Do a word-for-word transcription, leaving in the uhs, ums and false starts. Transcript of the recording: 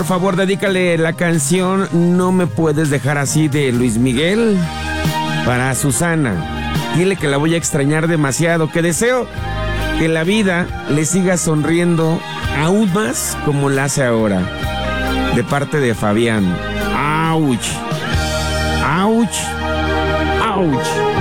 Por favor, dedícale la canción No me puedes dejar así de Luis Miguel para Susana. Dile que la voy a extrañar demasiado, que deseo que la vida le siga sonriendo aún más como la hace ahora. De parte de Fabián. ¡Auch! ¡Auch! ¡Auch!